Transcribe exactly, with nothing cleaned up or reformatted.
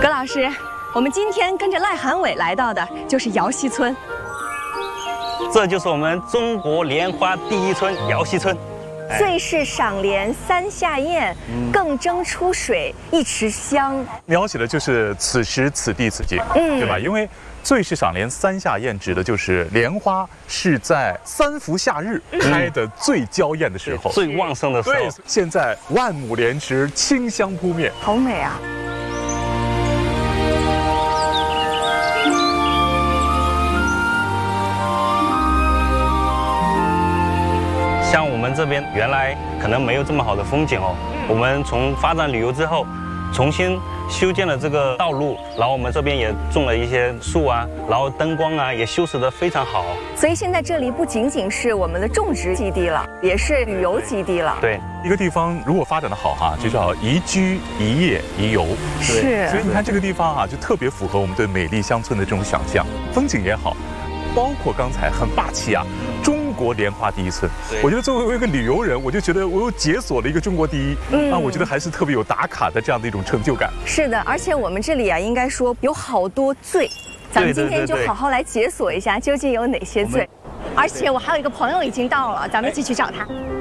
葛老师，我们今天跟着赖韩伟来到的就是瑶溪村， 这就是我们中国莲花第一村瑶溪村。 最是赏莲三下堰，更争出水一池香。 描写的就是此时此地此景，嗯，对吧？因为最是赏莲三下堰指的就是莲花是在三伏夏日开的最娇艳的时候， 最旺盛的时候。 对，现在万亩莲池清香扑面， 好美啊！ 像我们这边原来可能没有这么好的风景哦，我们从发展旅游之后，重新修建了这个道路，然后我们这边也种了一些树啊，然后灯光啊也修饰得非常好。 所以现在这里不仅仅是我们的种植基地了，也是旅游基地了。 对， 一个地方如果发展的好哈，就叫宜居、宜业、宜游。 是， 所以你看这个地方啊，就特别符合我们对美丽乡村的这种想象，风景也好，包括刚才很霸气啊。 中国莲花第一村，我觉得作为一个旅游人，我就觉得我又解锁了一个中国第一，嗯，啊，我觉得还是特别有打卡的这样的一种成就感。 是的，而且我们这里啊，应该说有好多醉，咱们今天就好好来解锁一下究竟有哪些醉。而且我还有一个朋友已经到了，咱们一起去找他。